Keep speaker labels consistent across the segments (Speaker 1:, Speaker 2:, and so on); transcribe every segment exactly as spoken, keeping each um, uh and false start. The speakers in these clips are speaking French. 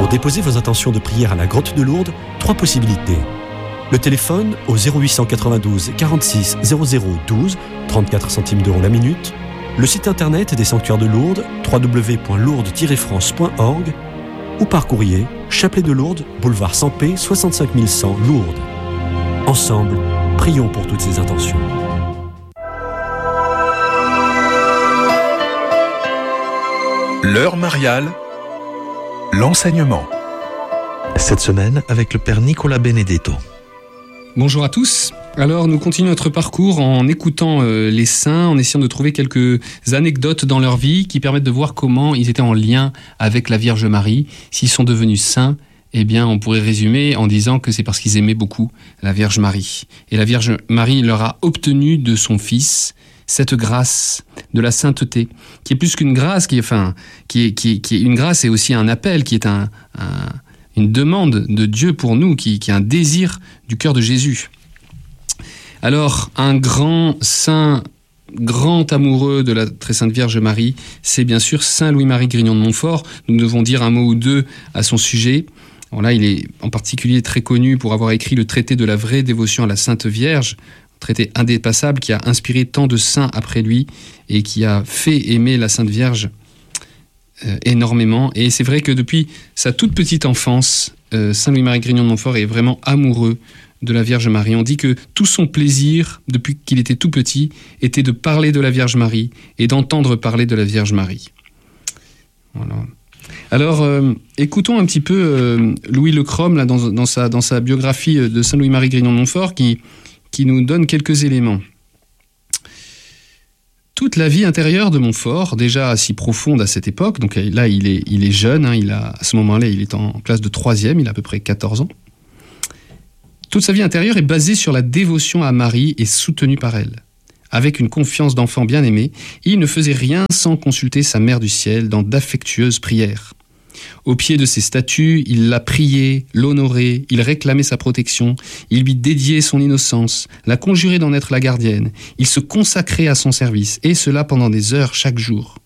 Speaker 1: Pour déposer vos intentions de prière à la Grotte de Lourdes, trois possibilités. Le téléphone au zéro huit cent quatre-vingt-douze quarante-six zéro zéro douze, trente-quatre centimes d'euros la minute. Le site internet des sanctuaires de Lourdes, w w w point lourdes tiret france point org, ou par courrier, Chapelet de Lourdes, boulevard Sampé, soixante-cinq mille cent, Lourdes. Ensemble, prions pour toutes ces intentions.
Speaker 2: L'heure mariale, l'enseignement.
Speaker 3: Cette semaine, avec le Père Nicolas Benedetto.
Speaker 4: Bonjour à tous. Alors, nous continuons notre parcours en écoutant euh, les saints, en essayant de trouver quelques anecdotes dans leur vie qui permettent de voir comment ils étaient en lien avec la Vierge Marie. S'ils sont devenus saints, eh bien, on pourrait résumer en disant que c'est parce qu'ils aimaient beaucoup la Vierge Marie. Et la Vierge Marie leur a obtenu de son Fils cette grâce de la sainteté, qui est plus qu'une grâce, qui est, enfin, qui est, qui est, qui est une grâce et aussi un appel, qui est un, un, une demande de Dieu pour nous, qui, qui est un désir du cœur de Jésus. Alors, un grand saint, grand amoureux de la très sainte Vierge Marie, c'est bien sûr Saint Louis-Marie Grignon de Montfort. Nous devons dire un mot ou deux à son sujet. Alors là, il est en particulier très connu pour avoir écrit le traité de la vraie dévotion à la Sainte Vierge, traité indépassable qui a inspiré tant de saints après lui et qui a fait aimer la Sainte Vierge euh, énormément. Et c'est vrai que depuis sa toute petite enfance, euh, Saint Louis-Marie Grignon de Montfort est vraiment amoureux de la Vierge Marie. On dit que tout son plaisir, depuis qu'il était tout petit, était de parler de la Vierge Marie et d'entendre parler de la Vierge Marie. Voilà. Alors, euh, écoutons un petit peu euh, Louis Le Crom, là, dans, dans, sa, dans sa biographie de Saint Louis-Marie Grignon de Montfort, qui qui nous donne quelques éléments. Toute la vie intérieure de Montfort, déjà si profonde à cette époque, donc là il est, il est jeune, hein, il a, à ce moment-là il est en classe de troisième, il a à peu près quatorze ans. Toute sa vie intérieure est basée sur la dévotion à Marie et soutenue par elle. Avec une confiance d'enfant bien-aimé, il ne faisait rien sans consulter sa Mère du Ciel dans d'affectueuses prières. Au pied de ses statues, il la priait, l'honorait, il réclamait sa protection, il lui dédiait son innocence, la conjurait d'en être la gardienne, il se consacrait à son service, et cela pendant des heures chaque jour.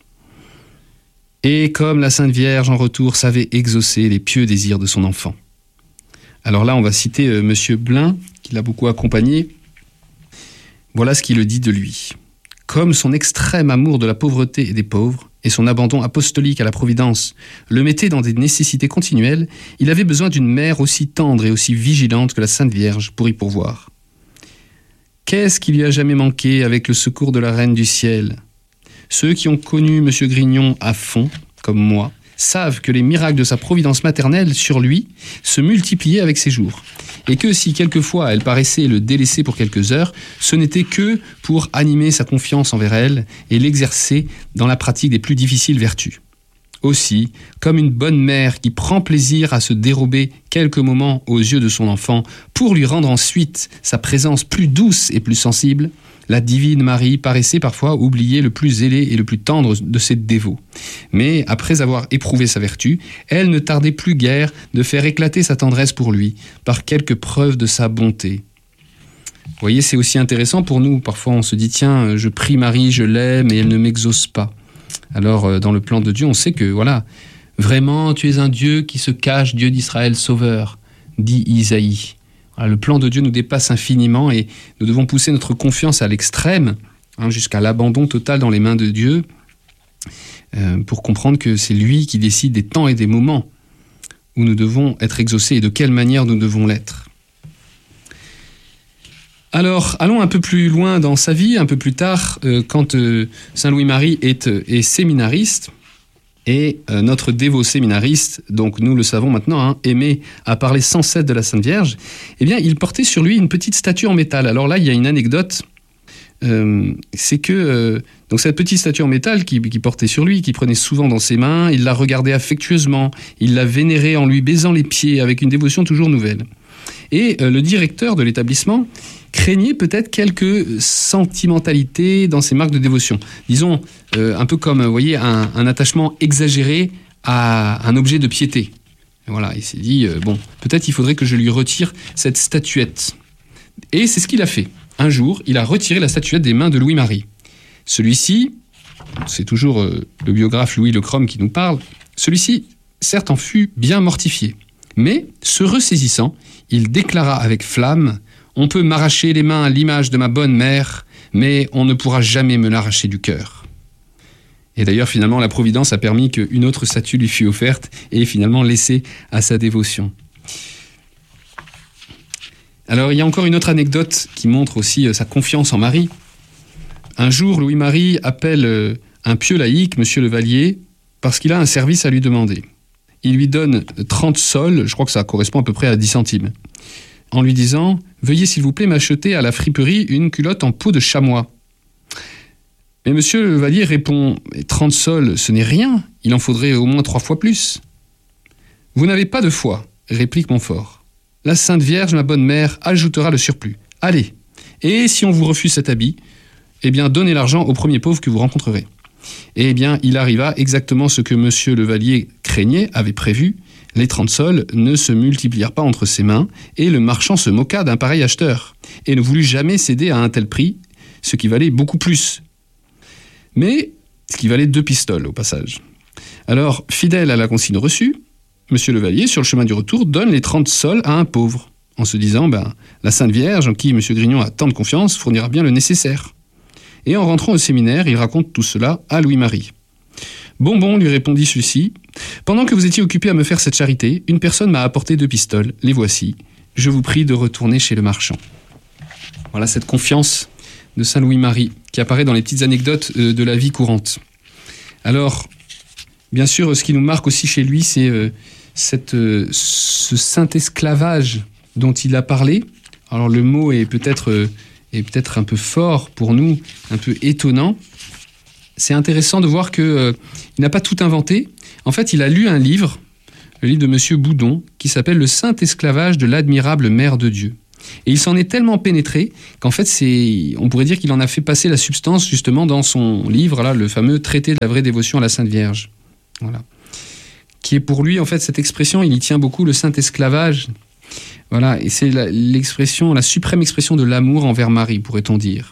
Speaker 4: Et comme la Sainte Vierge, en retour, savait exaucer les pieux désirs de son enfant. Alors là, on va citer euh, Monsieur Blin, qui l'a beaucoup accompagné. Voilà ce qu'il le dit de lui. Comme son extrême amour de la pauvreté et des pauvres, et son abandon apostolique à la Providence le mettait dans des nécessités continuelles, il avait besoin d'une mère aussi tendre et aussi vigilante que la Sainte Vierge pour y pourvoir. Qu'est-ce qui lui a jamais manqué avec le secours de la Reine du Ciel ? Ceux qui ont connu M. Grignon à fond, comme moi, savent que les miracles de sa providence maternelle sur lui se multipliaient avec ses jours, et que si quelquefois elle paraissait le délaisser pour quelques heures, ce n'était que pour animer sa confiance envers elle et l'exercer dans la pratique des plus difficiles vertus. Aussi, comme une bonne mère qui prend plaisir à se dérober quelques moments aux yeux de son enfant pour lui rendre ensuite sa présence plus douce et plus sensible, la divine Marie paraissait parfois oublier le plus zélé et le plus tendre de ses dévots. Mais après avoir éprouvé sa vertu, elle ne tardait plus guère de faire éclater sa tendresse pour lui par quelques preuves de sa bonté. Vous voyez, c'est aussi intéressant pour nous. Parfois on se dit, tiens, je prie Marie, je l'aime et elle ne m'exauce pas. Alors dans le plan de Dieu, on sait que, voilà, vraiment tu es un Dieu qui se cache, Dieu d'Israël sauveur, dit Isaïe. Le plan de Dieu nous dépasse infiniment et nous devons pousser notre confiance à l'extrême, hein, jusqu'à l'abandon total dans les mains de Dieu, euh, pour comprendre que c'est lui qui décide des temps et des moments où nous devons être exaucés et de quelle manière nous devons l'être. Alors, allons un peu plus loin dans sa vie, un peu plus tard, euh, quand euh, Saint Louis-Marie est, euh, est séminariste. Et euh, notre dévot séminariste, donc nous le savons maintenant, hein, aimait à parler sans cesse de la Sainte Vierge, eh bien il portait sur lui une petite statue en métal. Alors là, il y a une anecdote, euh, c'est que euh, donc cette petite statue en métal qui, qui portait sur lui, qui prenait souvent dans ses mains, il la regardait affectueusement, il la vénérait en lui baisant les pieds avec une dévotion toujours nouvelle. Et euh, le directeur de l'établissement craignait peut-être quelques sentimentalités dans ses marques de dévotion. Disons, euh, un peu comme, vous voyez, un, un attachement exagéré à un objet de piété. Et voilà, il s'est dit, euh, bon, peut-être il faudrait que je lui retire cette statuette. Et c'est ce qu'il a fait. Un jour, il a retiré la statuette des mains de Louis-Marie. Celui-ci, c'est toujours euh, le biographe Louis Le Crom qui nous parle, celui-ci certes, en fut bien mortifié. Mais, se ressaisissant, il déclara avec flamme « On peut m'arracher les mains à l'image de ma bonne mère, mais on ne pourra jamais me l'arracher du cœur. » Et d'ailleurs, finalement, la Providence a permis qu'une autre statue lui fût offerte et finalement laissée à sa dévotion. Alors, il y a encore une autre anecdote qui montre aussi sa confiance en Marie. Un jour, Louis-Marie appelle un pieux laïc, Monsieur Levalier, parce qu'il a un service à lui demander. Il lui donne trente sols, je crois que ça correspond à peu près à dix centimes, en lui disant « Veuillez s'il vous plaît m'acheter à la friperie une culotte en peau de chamois. » Mais Monsieur Levalier répond « trente sols, ce n'est rien, il en faudrait au moins trois fois plus. »« Vous n'avez pas de foi, » réplique Montfort. « La Sainte Vierge, ma bonne mère, ajoutera le surplus. Allez, et si on vous refuse cet habit, eh bien donnez l'argent au premier pauvre que vous rencontrerez. » Eh bien, il arriva exactement ce que Monsieur Levalier craignait, avait prévu. Les trente sols ne se multiplièrent pas entre ses mains, et le marchand se moqua d'un pareil acheteur, et ne voulut jamais céder à un tel prix, ce qui valait beaucoup plus. Mais, ce qui valait deux pistoles, au passage. Alors, fidèle à la consigne reçue, Monsieur Levalier, sur le chemin du retour, donne les trente sols à un pauvre, en se disant, ben, la Sainte Vierge, en qui Monsieur Grignon a tant de confiance, fournira bien le nécessaire. Et en rentrant au séminaire, il raconte tout cela à Louis-Marie. « Bonbon, lui répondit celui-ci, pendant que vous étiez occupé à me faire cette charité, une personne m'a apporté deux pistoles, les voici. Je vous prie de retourner chez le marchand. » Voilà cette confiance de Saint Louis-Marie qui apparaît dans les petites anecdotes de la vie courante. Alors, bien sûr, ce qui nous marque aussi chez lui, c'est euh, cette, euh, ce saint esclavage dont il a parlé. Alors le mot est peut-être... Euh, est peut-être un peu fort pour nous, un peu étonnant. C'est intéressant de voir qu'il euh, n'a pas tout inventé. En fait, il a lu un livre, le livre de Monsieur Boudon, qui s'appelle « Le saint esclavage de l'admirable Mère de Dieu ». Et il s'en est tellement pénétré qu'en fait, c'est, on pourrait dire qu'il en a fait passer la substance justement dans son livre, là, le fameux traité de la vraie dévotion à la Sainte Vierge. Voilà. Qui est pour lui, en fait, cette expression, il y tient beaucoup, le saint esclavage. Voilà, et c'est la, l'expression, la suprême expression de l'amour envers Marie, pourrait-on dire.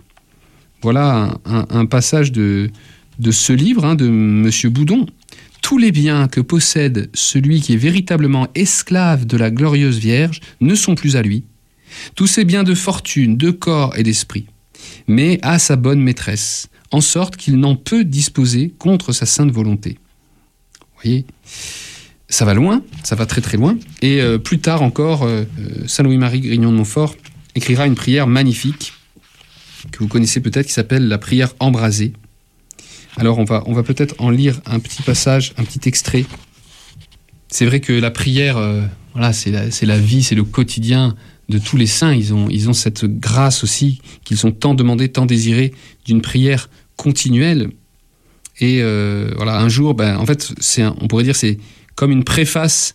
Speaker 4: Voilà un, un, un passage de, de ce livre, hein, de Monsieur Boudon. « Tous les biens que possède celui qui est véritablement esclave de la glorieuse Vierge ne sont plus à lui. Tous ses biens de fortune, de corps et d'esprit, mais à sa bonne maîtresse, en sorte qu'il n'en peut disposer contre sa sainte volonté. » Vous voyez ? Ça va loin, ça va très très loin. Et euh, plus tard encore, euh, Saint Louis-Marie Grignon de Montfort écrira une prière magnifique que vous connaissez peut-être, qui s'appelle la prière embrasée. Alors on va, on va peut-être en lire un petit passage, un petit extrait. C'est vrai que la prière, euh, voilà, c'est la, c'est la vie, c'est le quotidien de tous les saints. Ils ont, ils ont cette grâce aussi qu'ils ont tant demandé, tant désiré, d'une prière continuelle. Et euh, voilà, un jour, ben, en fait, c'est un, on pourrait dire c'est comme une préface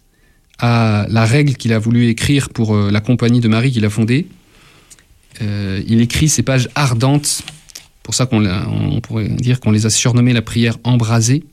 Speaker 4: à la règle qu'il a voulu écrire pour euh, la compagnie de Marie qu'il a fondée. Euh, il écrit ces pages ardentes, pour ça qu'on l'a, on pourrait dire qu'on les a surnommées la prière embrasée.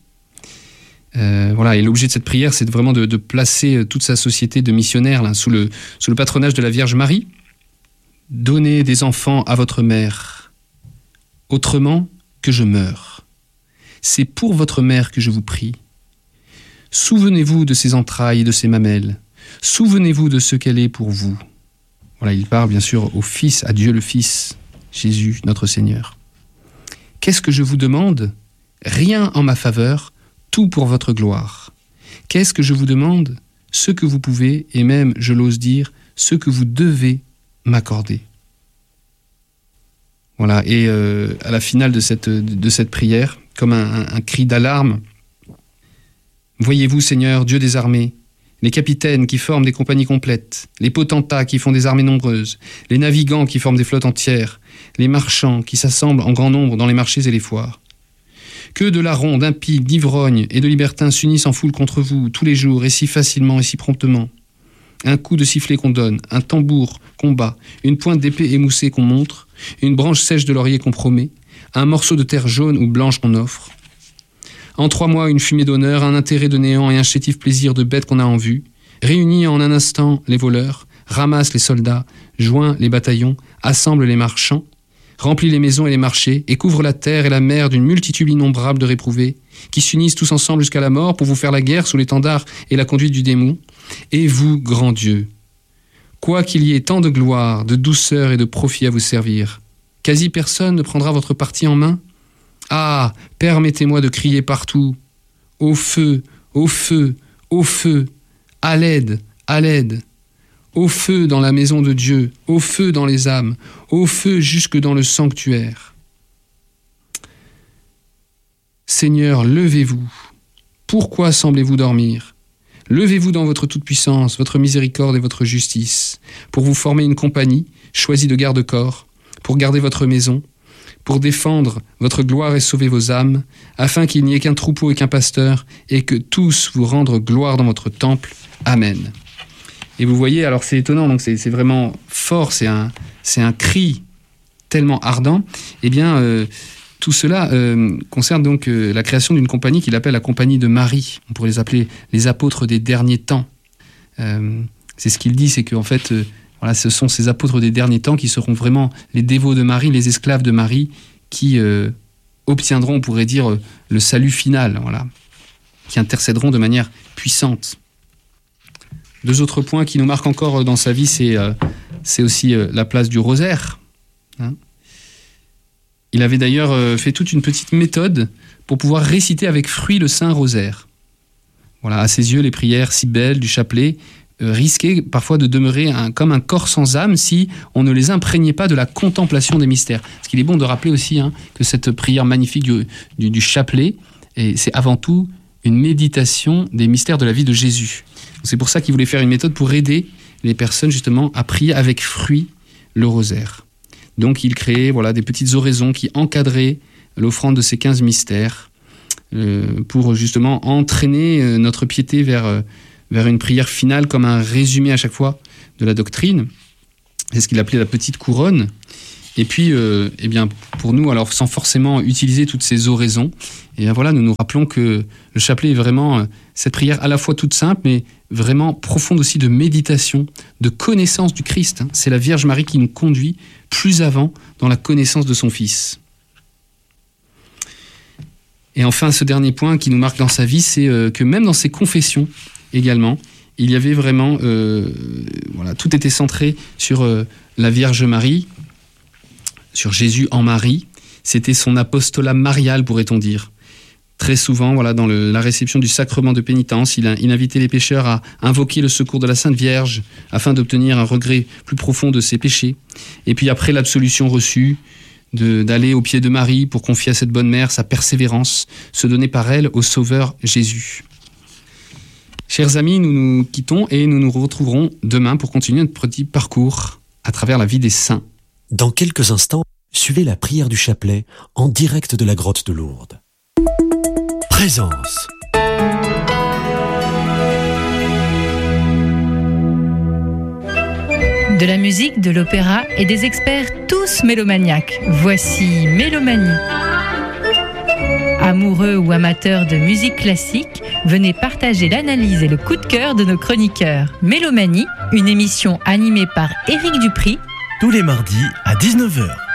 Speaker 4: Euh, voilà, et l'objet de cette prière, c'est vraiment de, de placer toute sa société de missionnaires là, sous, le, sous le patronage de la Vierge Marie. « Donnez des enfants à votre mère, autrement que je meure. C'est pour votre mère que je vous prie. Souvenez-vous de ses entrailles et de ses mamelles. Souvenez-vous de ce qu'elle est pour vous. » Voilà, il parle bien sûr au Fils, à Dieu le Fils, Jésus, notre Seigneur. « Qu'est-ce que je vous demande ? Rien en ma faveur, tout pour votre gloire. Qu'est-ce que je vous demande ? Ce que vous pouvez, et même, je l'ose dire, ce que vous devez m'accorder. » Voilà, et euh, à la finale de cette, de cette prière, comme un, un, un cri d'alarme, « Voyez-vous, Seigneur, Dieu des armées, les capitaines qui forment des compagnies complètes, les potentats qui font des armées nombreuses, les navigants qui forment des flottes entières, les marchands qui s'assemblent en grand nombre dans les marchés et les foires. Que de larrons, d'impies, d'ivrognes et de libertins s'unissent en foule contre vous tous les jours et si facilement et si promptement. Un coup de sifflet qu'on donne, un tambour qu'on bat, une pointe d'épée émoussée qu'on montre, une branche sèche de laurier qu'on promet, un morceau de terre jaune ou blanche qu'on offre. En trois mois, une fumée d'honneur, un intérêt de néant et un chétif plaisir de bêtes qu'on a en vue. Réunis en un instant les voleurs, ramassent les soldats, joint les bataillons, assemblent les marchands. remplit les maisons et les marchés, et couvre la terre et la mer d'une multitude innombrable de réprouvés, qui s'unissent tous ensemble jusqu'à la mort pour vous faire la guerre sous l'étendard et la conduite du démon. Et vous, grand Dieu, quoi qu'il y ait tant de gloire, de douceur et de profit à vous servir, quasi personne ne prendra votre partie en main. Ah, permettez-moi de crier partout, au feu, au feu, au feu, à l'aide, à l'aide. Au feu dans la maison de Dieu, au feu dans les âmes, au feu jusque dans le sanctuaire. Seigneur, levez-vous. Pourquoi semblez-vous dormir ? Levez-vous dans votre toute-puissance, votre miséricorde et votre justice, pour vous former une compagnie, choisie de garde-corps, pour garder votre maison, pour défendre votre gloire et sauver vos âmes, afin qu'il n'y ait qu'un troupeau et qu'un pasteur, et que tous vous rendent gloire dans votre temple. Amen. Et vous voyez, alors c'est étonnant, donc c'est, c'est vraiment fort, c'est un, c'est un cri tellement ardent. Eh bien, euh, tout cela euh, concerne donc euh, la création d'une compagnie qu'il appelle la compagnie de Marie. On pourrait les appeler les apôtres des derniers temps. Euh, c'est ce qu'il dit, c'est qu'en fait, euh, voilà, ce sont ces apôtres des derniers temps qui seront vraiment les dévots de Marie, les esclaves de Marie, qui euh, obtiendront, on pourrait dire, euh, le salut final, voilà, qui intercéderont de manière puissante. Deux autres points qui nous marquent encore dans sa vie, c'est, euh, c'est aussi euh, la place du rosaire. Hein. Il avait d'ailleurs euh, fait toute une petite méthode pour pouvoir réciter avec fruit le Saint Rosaire. Voilà, à ses yeux, les prières si belles du chapelet euh, risquaient parfois de demeurer un, comme un corps sans âme si on ne les imprégnait pas de la contemplation des mystères. Parce qu'il est bon de rappeler aussi hein, que cette prière magnifique du, du, du chapelet, et c'est avant tout une méditation des mystères de la vie de Jésus. C'est pour ça qu'il voulait faire une méthode pour aider les personnes justement à prier avec fruit le rosaire. Donc il créait voilà, des petites oraisons qui encadraient l'offrande de ces quinze mystères euh, pour justement entraîner euh, notre piété vers, euh, vers une prière finale comme un résumé à chaque fois de la doctrine. C'est ce qu'il appelait la petite couronne. Et puis, euh, eh bien, pour nous, alors sans forcément utiliser toutes ces oraisons, et bien voilà, nous nous rappelons que le chapelet est vraiment euh, cette prière à la fois toute simple, mais vraiment profonde aussi de méditation, de connaissance du Christ. Hein. C'est la Vierge Marie qui nous conduit plus avant dans la connaissance de son Fils. Et enfin, ce dernier point qui nous marque dans sa vie, c'est euh, que même dans ses confessions également, il y avait vraiment, euh, voilà, tout était centré sur euh, la Vierge Marie, sur Jésus en Marie. C'était son apostolat marial, pourrait-on dire. Très souvent, voilà, dans le, la réception du sacrement de pénitence, il, a, il invitait les pécheurs à invoquer le secours de la Sainte Vierge afin d'obtenir un regret plus profond de ses péchés. Et puis après l'absolution reçue, de, d'aller aux pieds de Marie pour confier à cette bonne mère sa persévérance, se donner par elle au Sauveur Jésus. Chers amis, nous nous quittons et nous nous retrouverons demain pour continuer notre petit parcours à travers la vie des saints.
Speaker 1: Dans quelques instants, suivez la prière du chapelet en direct de la grotte de Lourdes. Présence.
Speaker 5: De la musique, de l'opéra et des experts tous mélomaniaques. Voici Mélomanie. Amoureux ou amateurs de musique classique, venez partager l'analyse et le coup de cœur de nos chroniqueurs. Mélomanie, une émission animée par Éric Dupri,
Speaker 6: tous les mardis à dix-neuf heures.